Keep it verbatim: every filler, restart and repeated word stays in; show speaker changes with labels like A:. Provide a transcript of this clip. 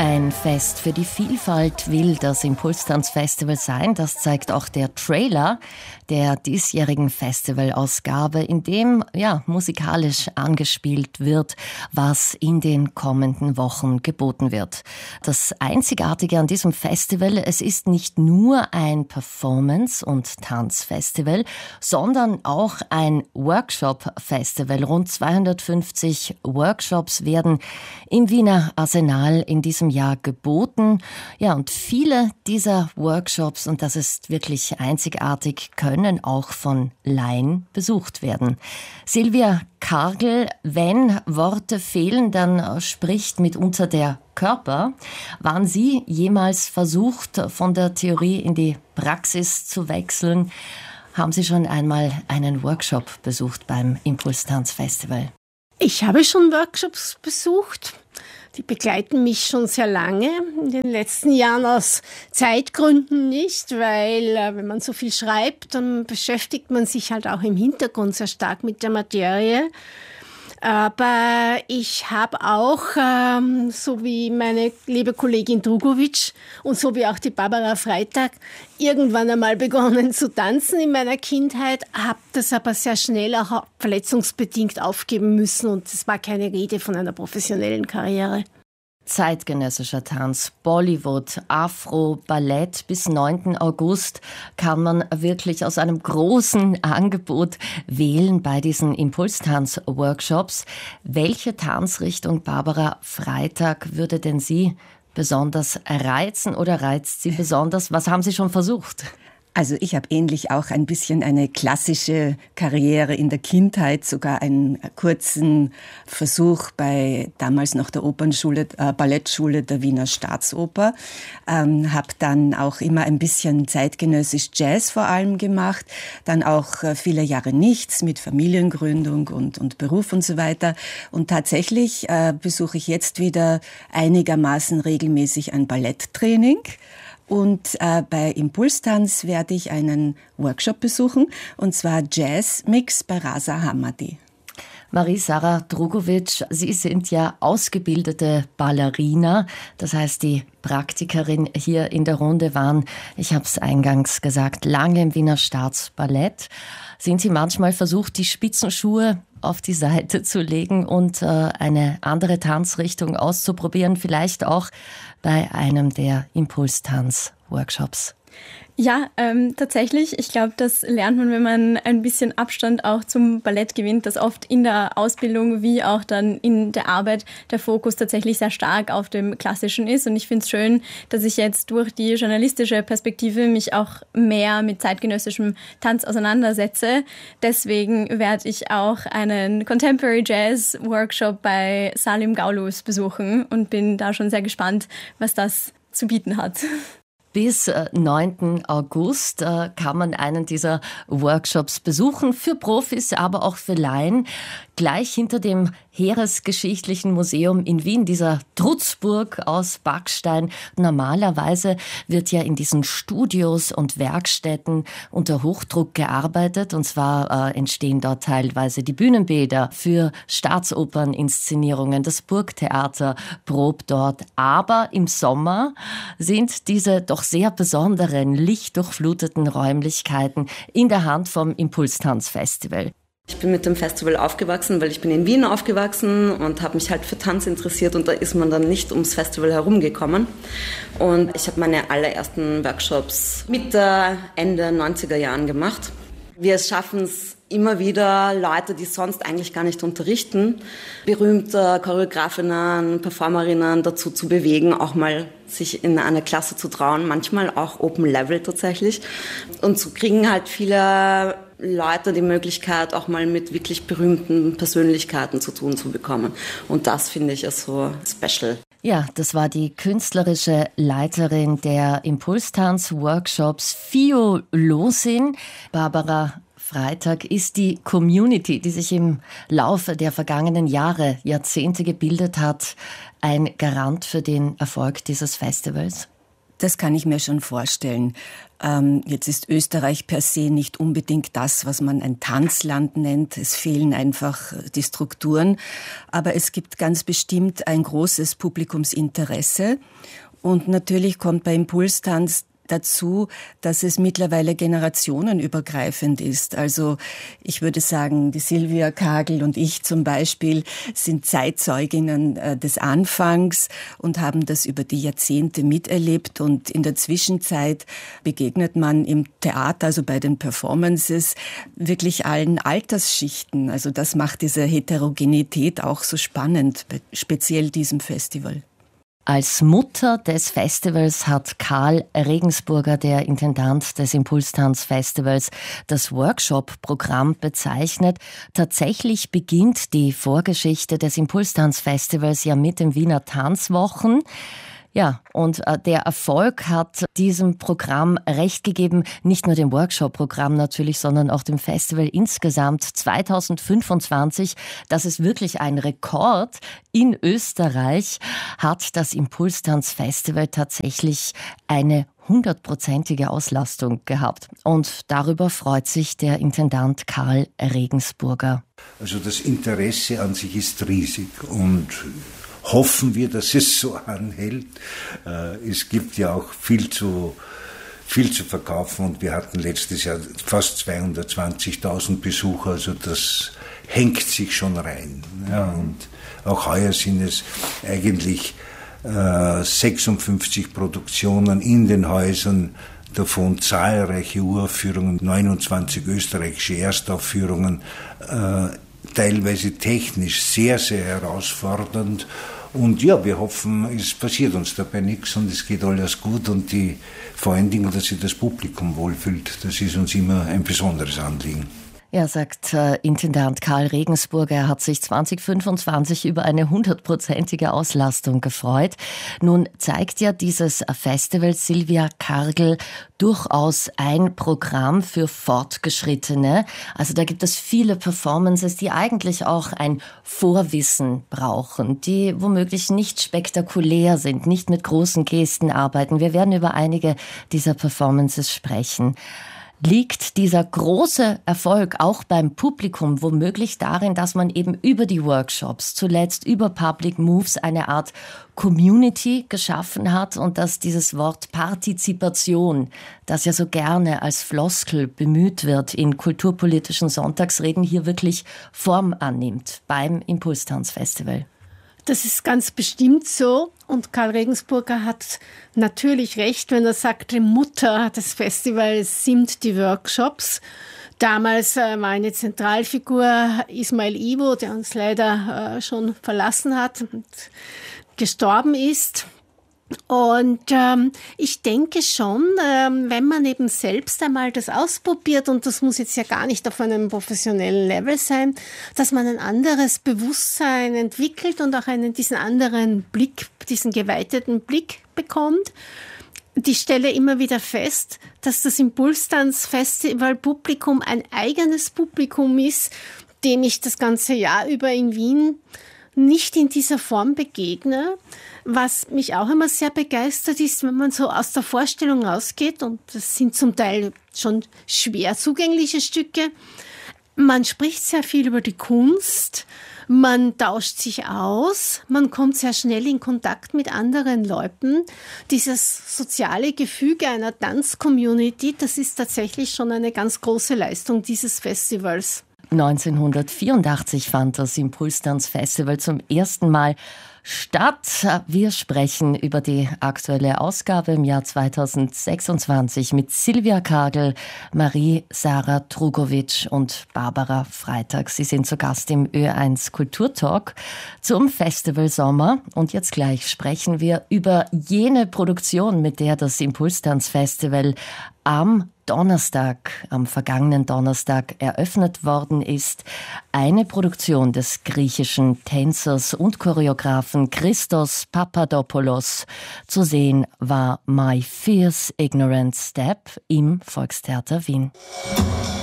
A: Ein Fest für die Vielfalt will das Impulstanzfestival sein. Das zeigt auch der Trailer der diesjährigen Festivalausgabe, in dem ja musikalisch angespielt wird, was in den kommenden Wochen geboten wird. Das Einzigartige an diesem Festival, es ist nicht nur ein Performance- und Tanzfestival, sondern auch ein Workshop-Festival. Rund zweihundertfünfzig Workshops werden im Wiener Arsenal in diesem Jahr geboten. Ja, und viele dieser Workshops, und das ist wirklich einzigartig, können auch von Laien besucht werden. Silvia Kargl, wenn Worte fehlen, dann spricht mitunter der Körper. Waren Sie jemals versucht, von der Theorie in die Praxis zu wechseln? Haben Sie schon einmal einen Workshop besucht beim Impulstanzfestival?
B: Ich habe schon Workshops besucht. Die begleiten mich schon sehr lange. In den letzten Jahren aus Zeitgründen nicht, weil äh, wenn man so viel schreibt, dann beschäftigt man sich halt auch im Hintergrund sehr stark mit der Materie. Aber ich habe auch, ähm, so wie meine liebe Kollegin Drugovic und so wie auch die Barbara Freitag, irgendwann einmal begonnen zu tanzen in meiner Kindheit, habe das aber sehr schnell auch verletzungsbedingt aufgeben müssen und es war keine Rede von einer professionellen Karriere.
A: Zeitgenössischer Tanz, Bollywood, Afro, Ballett. Bis neunten August kann man wirklich aus einem großen Angebot wählen bei diesen Impulstanz-Workshops. Welche Tanzrichtung, Barbara Freitag, würde denn Sie besonders reizen oder reizt Sie besonders? Was haben Sie schon versucht?
C: Also ich habe ähnlich auch ein bisschen eine klassische Karriere in der Kindheit, sogar einen kurzen Versuch bei damals noch der Opernschule, äh, Ballettschule der Wiener Staatsoper. Ähm, habe dann auch immer ein bisschen zeitgenössisch Jazz vor allem gemacht, dann auch äh, viele Jahre nichts mit Familiengründung und, und Beruf und so weiter. Und tatsächlich äh, besuche ich jetzt wieder einigermaßen regelmäßig ein Balletttraining. Und äh, bei Impulstanz werde ich einen Workshop besuchen, und zwar Jazz-Mix bei Rasa Hamadi.
A: Marie-Sarah Drugovic, Sie sind ja ausgebildete Ballerina. Das heißt, die Praktikerin hier in der Runde waren, ich habe es eingangs gesagt, lange im Wiener Staatsballett. Sind Sie manchmal versucht, die Spitzenschuhe auf die Seite zu legen und äh, eine andere Tanzrichtung auszuprobieren, vielleicht auch bei einem der Impulstanz-Workshops?
D: Ja, ähm, tatsächlich. Ich glaube, das lernt man, wenn man ein bisschen Abstand auch zum Ballett gewinnt, dass oft in der Ausbildung wie auch dann in der Arbeit der Fokus tatsächlich sehr stark auf dem Klassischen ist. Und ich finde es schön, dass ich jetzt durch die journalistische Perspektive mich auch mehr mit zeitgenössischem Tanz auseinandersetze. Deswegen werde ich auch einen Contemporary Jazz Workshop bei Salim Gaulus besuchen und bin da schon sehr gespannt, was das zu bieten hat.
A: Bis neunten August äh, kann man einen dieser Workshops besuchen, für Profis, aber auch für Laien. Gleich hinter dem Heeresgeschichtlichen Museum in Wien, dieser Trutzburg aus Backstein. Normalerweise wird ja in diesen Studios und Werkstätten unter Hochdruck gearbeitet. Und zwar äh, entstehen dort teilweise die Bühnenbilder für Staatsoperninszenierungen. Das Burgtheater probt dort. Aber im Sommer sind diese doch sehr besonderen, lichtdurchfluteten Räumlichkeiten in der Hand vom Impulstanzfestival.
E: Ich bin mit dem Festival aufgewachsen, weil ich bin in Wien aufgewachsen und habe mich halt für Tanz interessiert, und da ist man dann nicht ums Festival herumgekommen. Und ich habe meine allerersten Workshops Mitte, Ende neunziger Jahren gemacht. Wir schaffen es immer wieder, Leute, die sonst eigentlich gar nicht unterrichten, berühmte Choreografinnen, Performerinnen dazu zu bewegen, auch mal sich in eine Klasse zu trauen, manchmal auch Open Level tatsächlich. Und so kriegen halt viele Leute die Möglichkeit, auch mal mit wirklich berühmten Persönlichkeiten zu tun zu bekommen. Und das finde ich ist so special.
A: Ja, das war die künstlerische Leiterin der Impulstanz-Workshops Fio Losin. Barbara Freitag, ist die Community, die sich im Laufe der vergangenen Jahre, Jahrzehnte gebildet hat, ein Garant für den Erfolg dieses Festivals?
C: Das kann ich mir schon vorstellen. Ähm, jetzt ist Österreich per se nicht unbedingt das, was man ein Tanzland nennt. Es fehlen einfach die Strukturen. Aber es gibt ganz bestimmt ein großes Publikumsinteresse. Und natürlich kommt bei Impulstanz dazu, dass es mittlerweile generationenübergreifend ist. Also ich würde sagen, die Silvia Kagel und ich zum Beispiel sind Zeitzeuginnen äh, des Anfangs und haben das über die Jahrzehnte miterlebt. Und in der Zwischenzeit begegnet man im Theater, also bei den Performances, wirklich allen Altersschichten. Also das macht diese Heterogenität auch so spannend, speziell diesem Festival.
A: Als Mutter des Festivals hat Karl Regensburger, der Intendant des Impulstanz-Festivals, das Workshop-Programm bezeichnet. Tatsächlich beginnt die Vorgeschichte des Impulstanz-Festivals ja mit den Wiener Tanzwochen. Ja, und äh, der Erfolg hat diesem Programm recht gegeben, nicht nur dem Workshop-Programm natürlich, sondern auch dem Festival insgesamt. zweitausendfünfundzwanzig, das ist wirklich ein Rekord in Österreich, hat das Impulstanz-Festival tatsächlich eine hundertprozentige Auslastung gehabt. Und darüber freut sich der Intendant Karl Regensburger.
F: Also das Interesse an sich ist riesig und hoffen wir, dass es so anhält. Es gibt ja auch viel zu, viel zu verkaufen und wir hatten letztes Jahr fast zweihundertzwanzigtausend Besucher, also das hängt sich schon rein. Ja, und auch heuer sind es eigentlich äh, sechsundfünfzig Produktionen in den Häusern, davon zahlreiche Uraufführungen, neunundzwanzig österreichische Erstaufführungen, äh, teilweise technisch sehr, sehr herausfordernd. Und ja, wir hoffen, es passiert uns dabei nichts und es geht alles gut und die, vor allen Dingen, dass sich das Publikum wohlfühlt, das ist uns immer ein besonderes Anliegen.
A: Ja, sagt äh, Intendant Karl Regensburger, er hat sich zweitausendfünfundzwanzig über eine hundertprozentige Auslastung gefreut. Nun zeigt ja dieses Festival Silvia Kagel durchaus ein Programm für Fortgeschrittene. Also da gibt es viele Performances, die eigentlich auch ein Vorwissen brauchen, die womöglich nicht spektakulär sind, nicht mit großen Gesten arbeiten. Wir werden über einige dieser Performances sprechen. Liegt dieser große Erfolg auch beim Publikum womöglich darin, dass man eben über die Workshops, zuletzt über Public Moves, eine Art Community geschaffen hat und dass dieses Wort Partizipation, das ja so gerne als Floskel bemüht wird in kulturpolitischen Sonntagsreden, hier wirklich Form annimmt beim Impulstanz-Festival?
B: Das ist ganz bestimmt so. Und Karl Regensburger hat natürlich recht, wenn er sagt, die Mutter des Festivals sind die Workshops. Damals äh, war eine Zentralfigur Ismail Ivo, der uns leider äh, schon verlassen hat und gestorben ist. Und ähm, ich denke schon, ähm, wenn man eben selbst einmal das ausprobiert, und das muss jetzt ja gar nicht auf einem professionellen Level sein, dass man ein anderes Bewusstsein entwickelt und auch einen diesen anderen Blick, diesen geweiteten Blick bekommt. Ich stelle immer wieder fest, dass das Impulstanz-Festival-Publikum ein eigenes Publikum ist, dem ich das ganze Jahr über in Wien nicht in dieser Form begegne. Was mich auch immer sehr begeistert ist, wenn man so aus der Vorstellung ausgeht, und das sind zum Teil schon schwer zugängliche Stücke, man spricht sehr viel über die Kunst, man tauscht sich aus, man kommt sehr schnell in Kontakt mit anderen Leuten. Dieses soziale Gefüge einer Tanzcommunity, das ist tatsächlich schon eine ganz große Leistung dieses Festivals.
A: neunzehnhundertvierundachtzig fand das Impulstanz-Festival zum ersten Mal statt. Wir sprechen über die aktuelle Ausgabe im Jahr zweitausendsechsundzwanzig mit Silvia Kagel, Marie-Sarah Trugovic und Barbara Freitag. Sie sind zu Gast im Ö eins Kulturtalk zum Festival Sommer. Und jetzt gleich sprechen wir über jene Produktion, mit der das Impulstanz-Festival am Donnerstag, am vergangenen Donnerstag eröffnet worden ist. Eine Produktion des griechischen Tänzers und Choreografen Christos Papadopoulos. Zu sehen war My Fierce Ignorant Step im Volkstheater Wien.